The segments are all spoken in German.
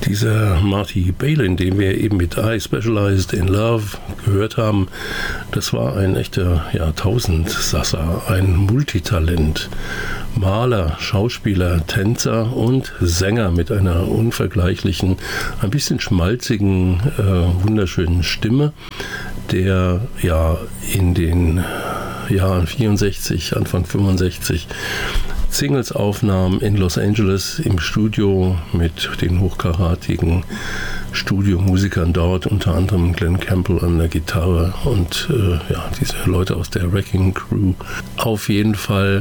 Dieser Marty Balin, den wir eben mit I Specialized in Love gehört haben, das war ein echter Tausendsasser, ein Multitalent. Maler, Schauspieler, Tänzer und Sänger mit einer unvergleichlichen, ein bisschen schmalzigen, wunderschönen Stimme, der in den Jahren 64, Anfang 65 Singles aufnahm in Los Angeles im Studio mit den hochkarätigen Studiomusikern dort, unter anderem Glenn Campbell an der Gitarre und diese Leute aus der Wrecking Crew. Auf jeden Fall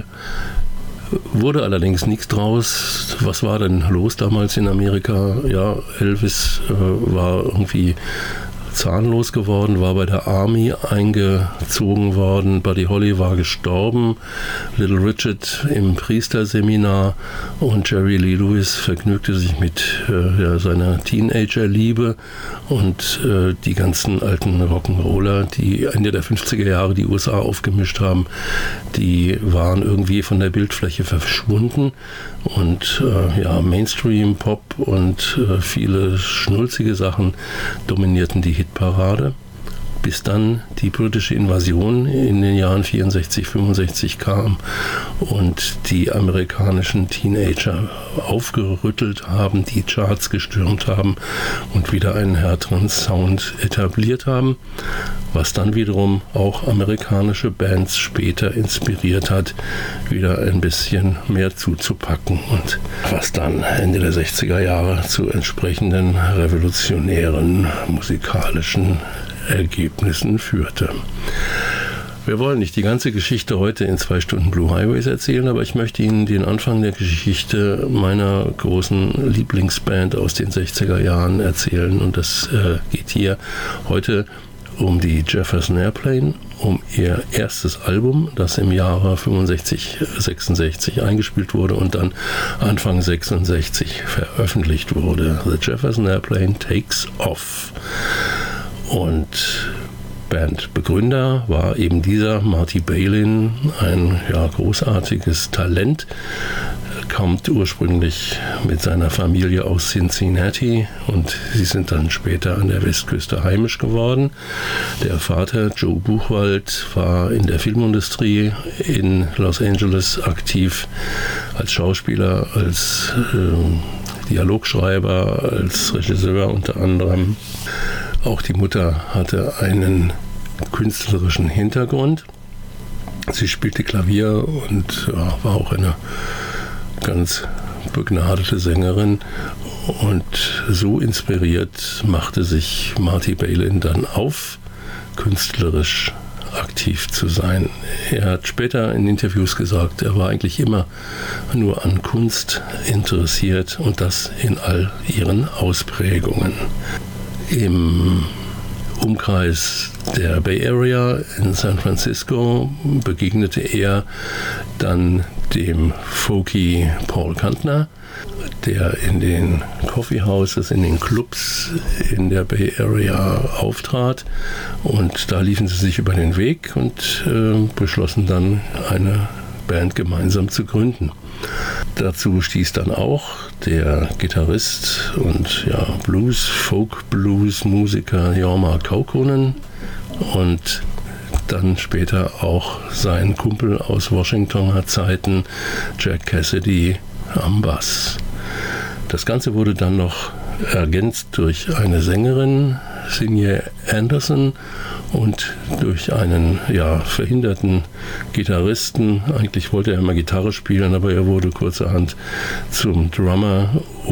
wurde allerdings nichts draus. Was war denn los damals in Amerika? Ja, Elvis war irgendwie zahnlos geworden, war bei der Army eingezogen worden, Buddy Holly war gestorben, Little Richard im Priesterseminar und Jerry Lee Lewis vergnügte sich mit seiner Teenagerliebe und die ganzen alten Rock'n'Roller, die Ende der 50er Jahre die USA aufgemischt haben, die waren irgendwie von der Bildfläche verschwunden und Mainstream, Pop und viele schnulzige Sachen dominierten die Hitparade, bis dann die britische Invasion in den Jahren 64, 65 kam und die amerikanischen Teenager aufgerüttelt haben, die Charts gestürmt haben und wieder einen härteren Sound etabliert haben, was dann wiederum auch amerikanische Bands später inspiriert hat, wieder ein bisschen mehr zuzupacken und was dann Ende der 60er Jahre zu entsprechenden revolutionären musikalischen Ergebnissen führte. Wir wollen nicht die ganze Geschichte heute in 2 Stunden Blue Highways erzählen, aber ich möchte Ihnen den Anfang der Geschichte meiner großen Lieblingsband aus den 60er Jahren erzählen und das geht hier heute um die Jefferson Airplane, um ihr erstes Album, das im Jahre 65, 66 eingespielt wurde und dann Anfang 66 veröffentlicht wurde. The Jefferson Airplane Takes Off. Und Bandbegründer war eben dieser Marty Balin, ein großartiges Talent, kommt ursprünglich mit seiner Familie aus Cincinnati und sie sind dann später an der Westküste heimisch geworden. Der Vater, Joe Buchwald, war in der Filmindustrie in Los Angeles aktiv, als Schauspieler, als Dialogschreiber, als Regisseur unter anderem. Auch die Mutter hatte einen künstlerischen Hintergrund. Sie spielte Klavier und war auch eine ganz begnadete Sängerin. Und so inspiriert machte sich Marty Balin dann auf, künstlerisch aktiv zu sein. Er hat später in Interviews gesagt, er war eigentlich immer nur an Kunst interessiert und das in all ihren Ausprägungen. Im Umkreis der Bay Area in San Francisco begegnete er dann dem Folky Paul Kantner, der in den Coffee Houses, in den Clubs in der Bay Area auftrat und da liefen sie sich über den Weg und beschlossen dann eine Band gemeinsam zu gründen. Dazu stieß dann auch der Gitarrist und Folk-Blues-Musiker Jorma Kaukonen und dann später auch sein Kumpel aus Washingtoner Zeiten, Jack Cassidy, am Bass. Das Ganze wurde dann noch ergänzt durch eine Sängerin, Signe Anderson, und durch einen verhinderten Gitarristen. Eigentlich wollte er immer Gitarre spielen, aber er wurde kurzerhand zum Drummer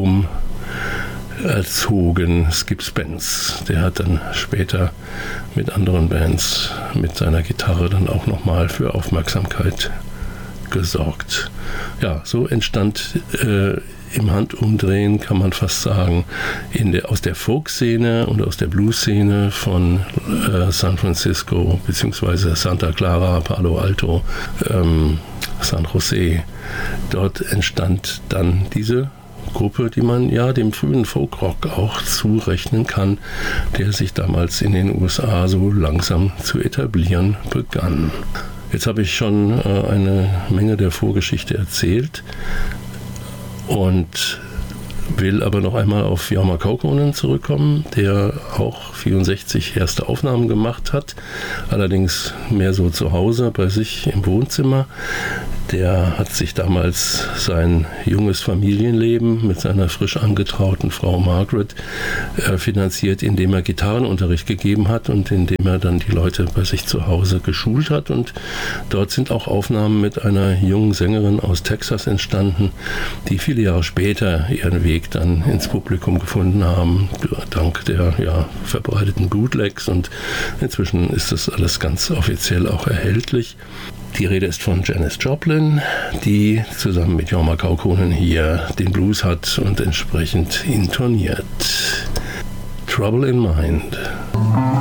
erzogen, Skip Spence. Der hat dann später mit anderen Bands mit seiner Gitarre dann auch nochmal für Aufmerksamkeit gesorgt. Ja, so entstand im Handumdrehen, kann man fast sagen, aus der Folk-Szene und aus der Blues-Szene von San Francisco bzw. Santa Clara, Palo Alto, San Jose. Dort entstand dann diese Gruppe, die man dem frühen Folkrock auch zurechnen kann, der sich damals in den USA so langsam zu etablieren begann. Jetzt habe ich schon eine Menge der Vorgeschichte erzählt und will aber noch einmal auf Jorma Kaukonen zurückkommen, der auch 64 erste Aufnahmen gemacht hat, allerdings mehr so zu Hause bei sich im Wohnzimmer. Der hat sich damals sein junges Familienleben mit seiner frisch angetrauten Frau Margaret finanziert, indem er Gitarrenunterricht gegeben hat und indem er dann die Leute bei sich zu Hause geschult hat. Und dort sind auch Aufnahmen mit einer jungen Sängerin aus Texas entstanden, die viele Jahre später ihren Weg dann ins Publikum gefunden haben, dank der verbreiteten Bootlegs, und inzwischen ist das alles ganz offiziell auch erhältlich. Die Rede ist von Janis Joplin, die zusammen mit Jorma Kaukonen hier den Blues hat und entsprechend intoniert. Trouble in Mind.